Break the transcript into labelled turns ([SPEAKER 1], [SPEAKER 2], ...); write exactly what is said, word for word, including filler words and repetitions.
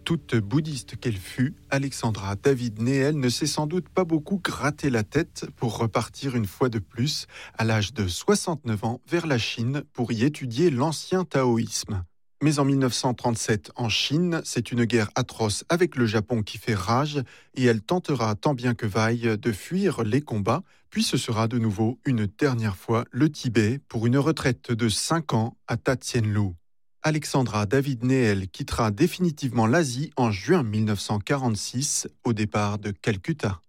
[SPEAKER 1] Toute bouddhiste qu'elle fut, Alexandra David Néel ne s'est sans doute pas beaucoup gratté la tête pour repartir une fois de plus, à l'âge de soixante-neuf ans, vers la Chine pour y étudier l'ancien taoïsme. Mais en dix-neuf cent trente-sept, en Chine, c'est une guerre atroce avec le Japon qui fait rage et elle tentera tant bien que vaille de fuir les combats, puis ce sera de nouveau une dernière fois le Tibet pour une retraite de cinq ans à Tatsienlu. Alexandra David Néel quittera définitivement l'Asie en juin mille neuf cent quarante-six au départ de Calcutta.